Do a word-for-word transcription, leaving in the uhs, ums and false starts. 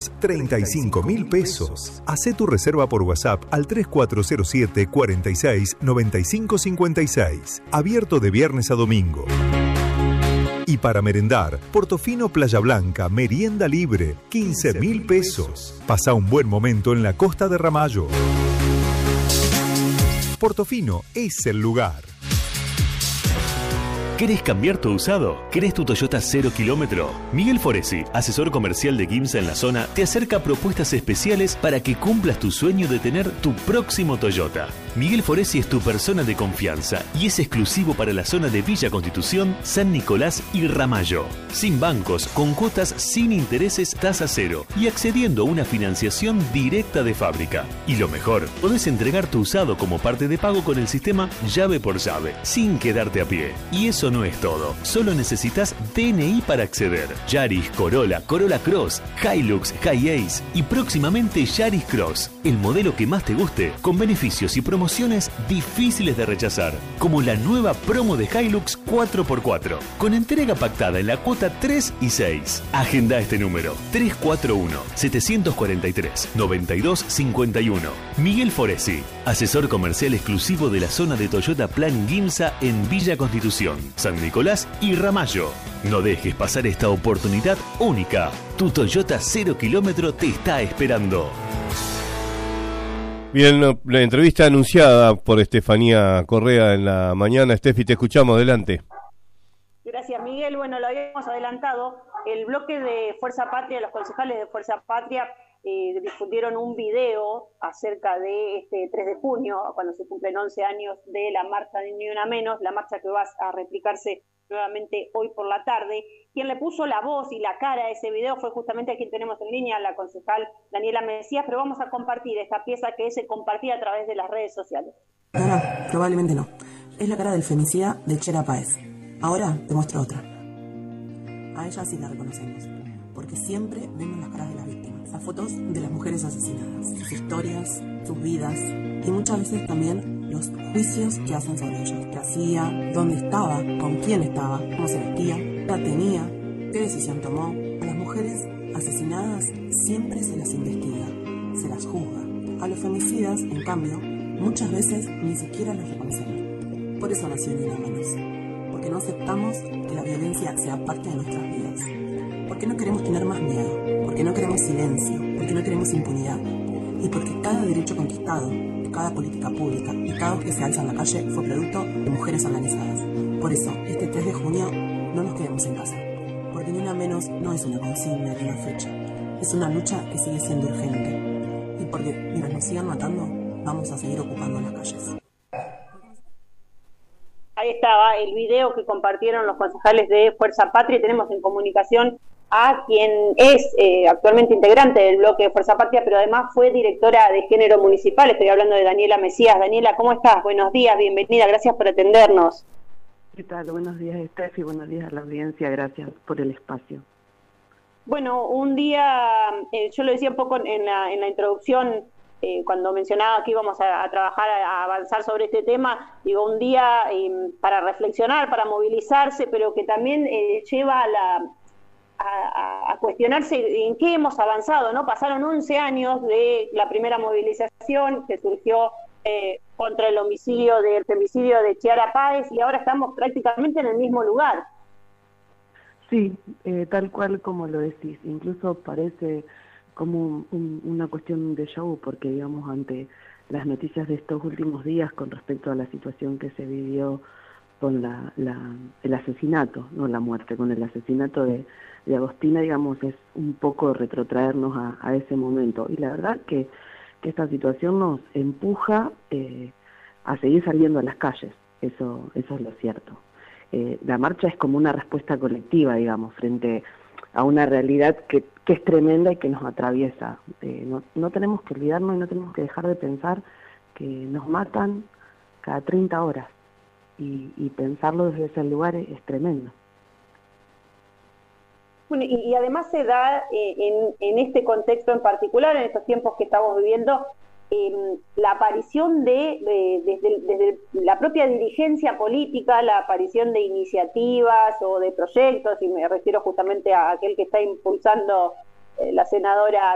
treinta y cinco mil pesos. Hacé tu reserva por WhatsApp al tres cuatro cero siete, cuarenta y seis, noventa y cinco cincuenta y seis. Abierto de viernes a domingo. Y para merendar, Portofino Playa Blanca, merienda libre, quince mil pesos. Pasa un buen momento en la costa de Ramallo. Portofino es el lugar. ¿Querés cambiar tu usado? ¿Querés tu Toyota cero kilómetro? Miguel Foresi, asesor comercial de Quimsa en la zona, te acerca propuestas especiales para que cumplas tu sueño de tener tu próximo Toyota. Miguel Foresi es tu persona de confianza y es exclusivo para la zona de Villa Constitución, San Nicolás y Ramallo. Sin bancos, con cuotas sin intereses, tasa cero y accediendo a una financiación directa de fábrica. Y lo mejor, podés entregar tu usado como parte de pago con el sistema llave por llave, sin quedarte a pie. Y eso no es todo, solo necesitas D N I para acceder. Yaris, Corolla, Corolla Cross, Hilux, Hi-Ace y próximamente Yaris Cross. El modelo que más te guste, con beneficios y promociones difíciles de rechazar, como la nueva promo de Hilux cuatro por cuatro, con entrega pactada en la cuota tres y seis. Agenda este número, tres cuatro uno, siete cuatro tres, nueve dos cinco uno. Miguel Foresi, asesor comercial exclusivo de la zona de Toyota Plan Quimsa en Villa Constitución, San Nicolás y Ramallo. No dejes pasar esta oportunidad única. Tu Toyota cero kilómetro te está esperando. Bien, la entrevista anunciada por Estefanía Correa en la mañana. Estefi, te escuchamos, adelante. Gracias, Miguel. Bueno, lo habíamos adelantado. El bloque de Fuerza Patria, los concejales de Fuerza Patria, eh, difundieron un video acerca de este tres de junio, cuando se cumplen once años de la marcha de Ni Una Menos, la marcha que va a replicarse nuevamente hoy por la tarde. Quien le puso la voz y la cara a ese video fue justamente a quien tenemos en línea, la concejal Daniela Mesías, pero vamos a compartir esta pieza que se compartía a través de las redes sociales. Ahora, probablemente no. Es la cara del femicida de Chera Páez. Ahora te muestro otra. A ella sí la reconocemos, porque siempre vemos las caras de las víctimas, las fotos de las mujeres asesinadas, sus historias, sus vidas, y muchas veces también los juicios que hacen sobre ellos, qué hacía, dónde estaba, con quién estaba, cómo se vestía, qué edad tenía, qué decisión tomó. A las mujeres asesinadas siempre se las investiga, se las juzga. A los femicidas, en cambio, muchas veces ni siquiera los reconocemos. Por eso nació Ni Una Menos, porque no aceptamos que la violencia sea parte de nuestras vidas, porque no queremos tener más miedo, porque no queremos silencio, porque no queremos impunidad, y porque cada derecho conquistado, cada política pública y cada voz que se alza en la calle fue producto de mujeres organizadas. Por eso, este tres de junio, no nos quedemos en casa, porque Ni Una Menos no es una consigna ni una fecha, es una lucha que sigue siendo urgente, y porque mientras nos sigan matando, vamos a seguir ocupando las calles. Ahí estaba el video que compartieron los concejales de Fuerza Patria. Tenemos en comunicación a quien es eh, actualmente integrante del bloque de Fuerza Patria, pero además fue directora de Género Municipal. Estoy hablando de Daniela Mesías. Daniela, ¿cómo estás? Buenos días, bienvenida, gracias por atendernos. ¿Qué tal? Buenos días, Estefi, buenos días a la audiencia, gracias por el espacio. Bueno, un día, eh, yo lo decía un poco en la, en la introducción, Eh, cuando mencionaba que íbamos a, a trabajar, a avanzar sobre este tema, digo, un día eh, para reflexionar, para movilizarse, pero que también eh, lleva a, la, a, a cuestionarse en qué hemos avanzado, ¿no? Pasaron once años de la primera movilización que surgió eh, contra el homicidio, del femicidio de Chera Páez, y ahora estamos prácticamente en el mismo lugar. Sí, eh, tal cual como lo decís, incluso parece como un, un, una cuestión de show, porque digamos ante las noticias de estos últimos días con respecto a la situación que se vivió con la, la el asesinato, no la muerte, con el asesinato de, de Agostina, digamos, es un poco retrotraernos a, a ese momento, y la verdad que, que esta situación nos empuja eh, a seguir saliendo a las calles, eso, eso es lo cierto. Eh, la marcha es como una respuesta colectiva, digamos, frente a una realidad que, que es tremenda y que nos atraviesa. Eh, no, no tenemos que olvidarnos y no tenemos que dejar de pensar que nos matan cada treinta horas, y, y pensarlo desde ese lugar es, es tremendo. Bueno, y, y además se da eh, en, en este contexto en particular, en estos tiempos que estamos viviendo, eh, la aparición de, de desde, desde la propia dirigencia política, la aparición de iniciativas o de proyectos, y me refiero justamente a aquel que está impulsando eh, la senadora